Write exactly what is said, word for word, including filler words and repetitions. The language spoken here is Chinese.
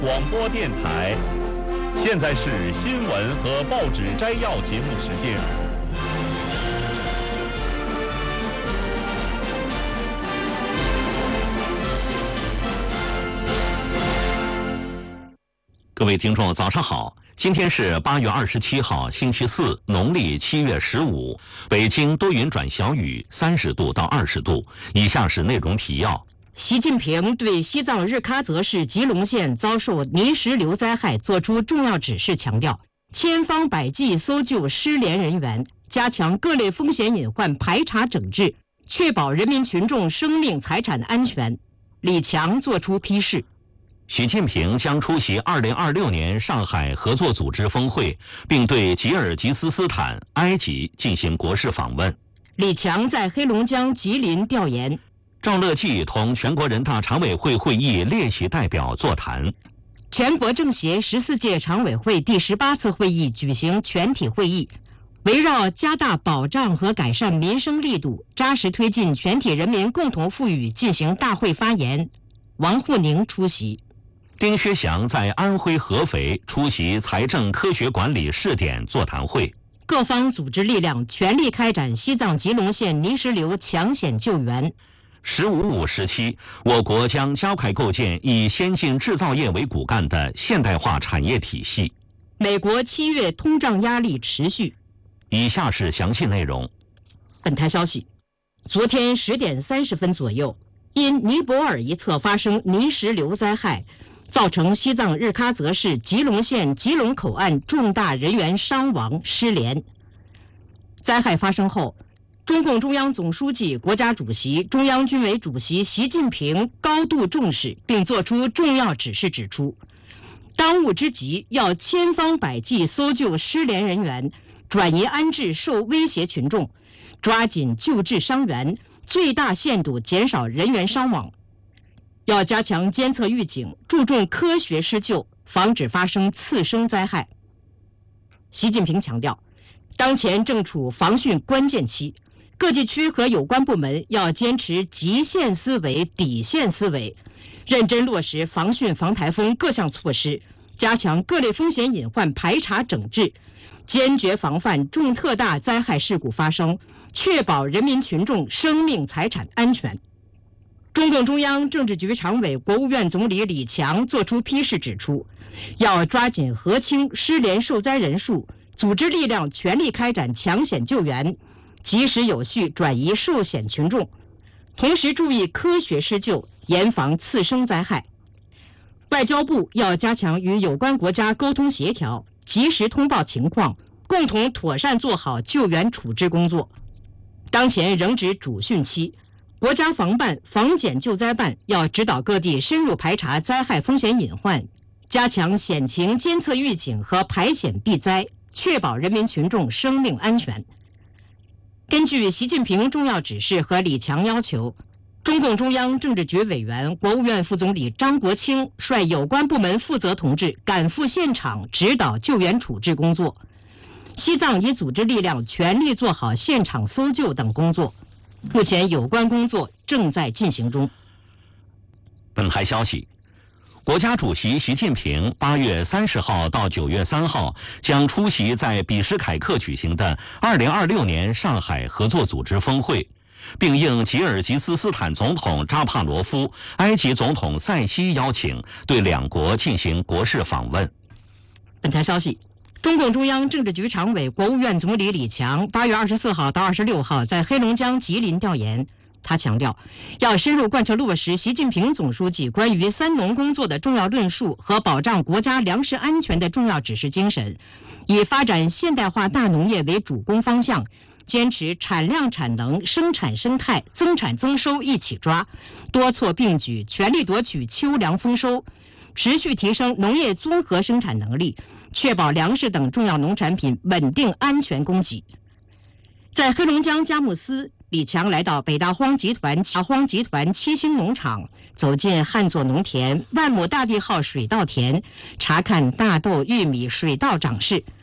广播电台，现在是新闻和报纸摘要节目时间。 各位听众，早上好！今天是八月二十七号，星期四，农历七月十五。北京多云转小雨，三十度到二十度。以下是内容提要。 习近平对西藏日喀则市吉隆县遭受泥石流灾害作出重要指示，强调千方百计搜救失联人员，加强各类风险隐患排查整治，确保人民群众生命财产安全。李强作出批示。 习近平将出席二零二六年上海合作组织峰会，并对吉尔吉斯斯坦、埃及进行国事访问。 李强在黑龙江吉林调研。 赵乐际同全国人大常委会会议列席代表座谈。 全国政协十四届常委会第十八次会议举行全体会议，围绕加大保障和改善民生力度，扎实推进全体人民共同富裕进行大会发言。王沪宁出席。 丁薛祥在安徽合肥出席财政科学管理试点座谈会。 各方组织力量全力开展西藏吉隆县泥石流抢险救援。 十五五时期，我国将加快构建以先进制造业为骨干的现代化产业体系。 美国七月通胀压力持续。 以下是详细内容。 本台消息，昨天十点三十分左右，因尼泊尔一侧发生泥石流灾害，造成西藏日喀则市吉隆县吉隆口岸重大人员伤亡失联。灾害发生后，中共中央总书记、国家主席、中央军委主席习近平高度重视，并作出重要指示，指出当务之急要千方百计搜救失联人员，转移安置受威胁群众，抓紧救治伤员，最大限度减少人员伤亡。要加强监测预警，注重科学施救，防止发生次生灾害。习近平强调，当前正处防汛关键期，各地区和有关部门要坚持极限思维、底线思维，认真落实防汛防台风各项措施，加强各类风险隐患排查整治，坚决防范重特大灾害事故发生，确保人民群众生命财产安全。中共中央政治局常委、国务院总理李强作出批示，指出要抓紧核清失联受灾人数，组织力量全力开展抢险救援，及时有序转移受险群众，同时注意科学施救，严防次生灾害。外交部要加强与有关国家沟通协调，及时通报情况，共同妥善做好救援处置工作。当前仍值主汛期，国家防办、防检救灾办要指导各地深入排查灾害风险隐患，加强险情监测预警和排险避灾，确保人民群众生命安全。根据习近平重要指示和李强要求，中共中央政治局委员、国务院副总理张国清率有关部门负责同志赶赴现场指导救援处置工作。西藏已组织力量全力做好现场搜救等工作，目前有关工作正在进行中。 本台消息，国家主席习近平八月三十号到九月三号将出席在比什凯克举行的二零二六年上海合作组织峰会，并应吉尔吉斯斯坦总统扎帕罗夫、埃及总统塞西邀请，对两国进行国事访问。 本台消息，中共中央政治局常委、国务院总理李强八月二十四号到二十六号在黑龙江吉林调研。他强调，要深入贯彻落实习近平总书记关于三农工作的重要论述和保障国家粮食安全的重要指示精神，以发展现代化大农业为主攻方向，坚持产量产能、生产生态、增产增收一起抓，多措并举，全力夺取秋粮丰收，持续提升农业综合生产能力，确保粮食等重要农产品稳定安全供给。在黑龙江佳木斯，李强来到北大荒集团大荒集团七星农场，走进旱作农田、万亩大地号水稻田，查看大豆、玉米水稻长势，